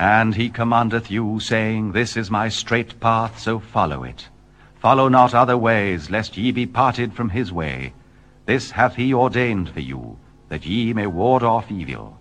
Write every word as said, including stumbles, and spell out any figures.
And he commandeth you, saying, This is my straight path, so follow it. Follow not other ways, lest ye be parted from his way. This hath he ordained for you, that ye may ward off evil.